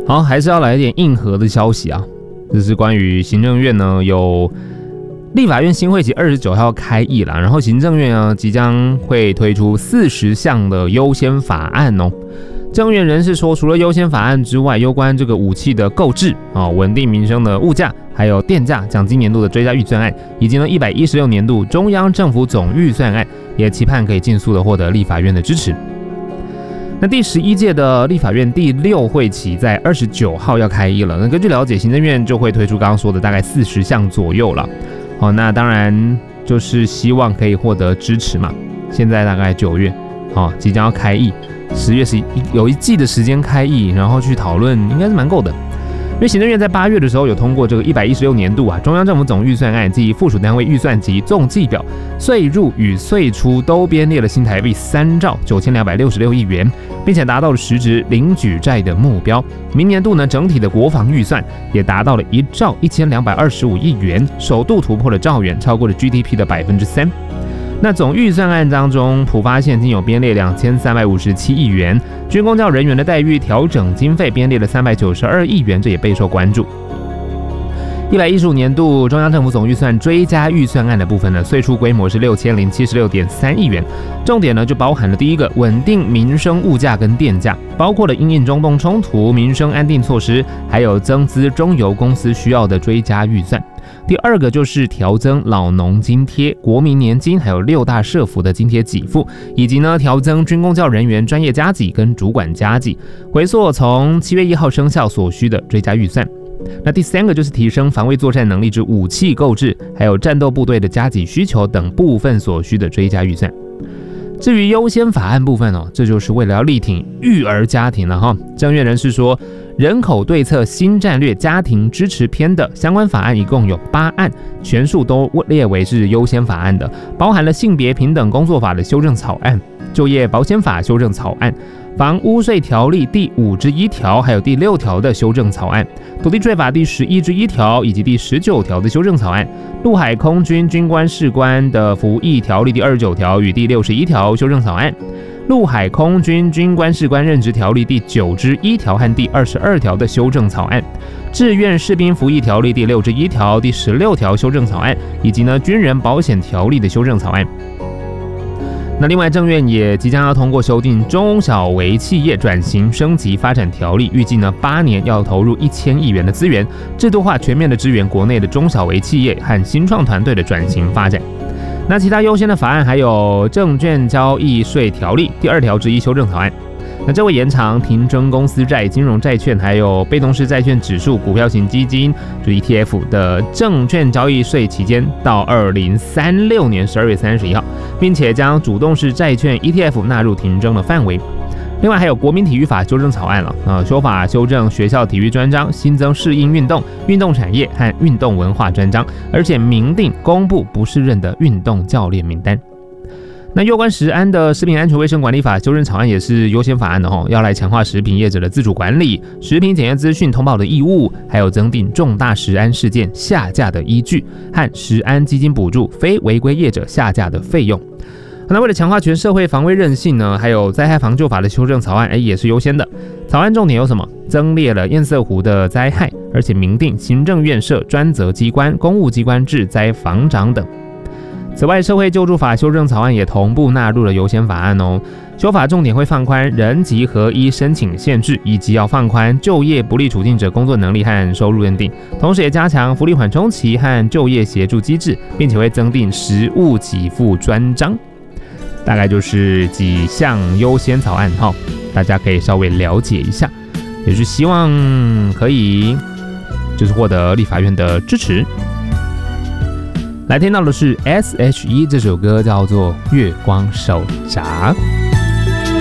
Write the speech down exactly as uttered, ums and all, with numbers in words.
好，还是要来一点硬核的消息啊，这是关于行政院呢有立法院新会期二十九号开议啦，然后行政院呢即将会推出四十项的优先法案哦。政院人士说，除了优先法案之外，有关这个武器的购置啊、稳定民生的物价，还有电价、奖金年度的追加预算案，以及呢一百一十六年度中央政府总预算案，也期盼可以尽速的获得立法院的支持。那第十一届的立法院第六会期在二十九号要开议了。那根据了解，行政院就会推出刚刚说的大概四十项左右了。好，那当然就是希望可以获得支持嘛。现在大概九月，好，即将要开议，十月是有一季的时间开议，然后去讨论，应该是蛮够的。因为行政院在八月的时候有通过这个一百一十六年度啊中央政府总预算案及附属单位预算及总计表，税入与税出都编列了新台币三兆九千两百六十六亿元，并且达到了实质零举债的目标。明年度呢，整体的国防预算也达到了一兆一千两百二十五亿元，首度突破了兆元，超过了 G D P 的百分之三。那总预算案当中，普发现金有编列两千三百五十七亿元，军公教人员的待遇调整经费编列了三百九十二亿元，这也备受关注。一百一十五年度中央政府总预算追加预算案的部分呢，岁出规模是六千零七十六点三亿元，重点呢就包含了第一个稳定民生物价跟电价，包括了因应中东冲突、民生安定措施，还有增资中油公司需要的追加预算。第二个就是调增老农津贴、国民年金，还有六大社福的津贴给付，以及呢调增军公教人员专业加给跟主管加给，回溯从七月一号生效所需的追加预算。那第三个就是提升防卫作战能力之武器购置，还有战斗部队的加给需求等部分所需的追加预算。至于优先法案部分哦，这就是为了要力挺育儿家庭了哈。政院人士说，人口对策新战略家庭支持篇的相关法案一共有八案，全数都列为是优先法案的，包含了性别平等工作法的修正草案、就业保险法修正草案、房屋税条例第五之一条，还有第六条的修正草案，土地税法第十一之一条以及第十九条的修正草案，陆海空军军官士官的服役条例第二十九条与第六十一条修正草案，陆海空军军官士官任职条例第九之一条和第二十二条的修正草案，志愿士兵服役条例第六之一条、第十六条修正草案，以及呢军人保险条例的修正草案。那另外，政院也即将要通过修订中小微企业转型升级发展条例，预计呢八年要投入一千亿元的资源，制度化全面的支援国内的中小微企业和新创团队的转型发展。那其他优先的法案还有证券交易税条例第二条之一修正草案。那这会延长停征公司债、金融债券还有被动式债券指数股票型基金就 E T F 的证券交易税期间到二零三六年十二月三十一号，并且将主动式债券 E T F 纳入停征的范围。另外还有国民体育法修正草案了啊，修法修正学校体育专章，新增适应运动、运动产业和运动文化专章，而且明定公布不适任的运动教练名单。那有关食安的食品安全卫生管理法修正草案也是优先法案的吼，要来强化食品业者的自主管理、食品检验资讯通报的义务，还有增订重大食安事件下架的依据和食安基金补助非违规业者下架的费用。那为了强化全社会防卫韧性呢，还有灾害防救法的修正草案，哎，也是优先的。草案重点有什么？增列了堰塞湖的灾害，而且明定行政院设专责机关、公务机关治灾防长等。此外，社会救助法修正草案也同步纳入了优先法案哦。修法重点会放宽人籍合一申请限制，以及要放宽就业不利处境者工作能力和收入认定，同时也加强福利缓冲期和就业协助机制，并且会增订实物给付专章。大概就是几项优先草案哈，大家可以稍微了解一下，也是希望可以就是获得立法院的支持。来听到的是 S H E 这首歌叫做《月光手札》。